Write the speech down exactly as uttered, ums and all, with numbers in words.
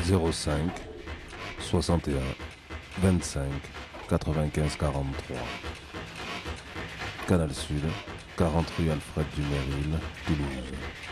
zéro cinq soixante et un vingt-cinq quatre-vingt-quinze quarante-trois. Canal Sud, quarante rue Alfred Dumeril, Toulouse.